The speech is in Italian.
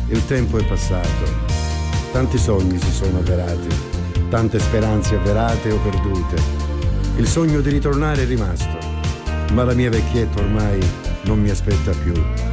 Il tempo è passato, tanti sogni si sono avverati, tante speranze avverate o perdute. Il sogno di ritornare è rimasto, ma la mia vecchietta ormai non mi aspetta più.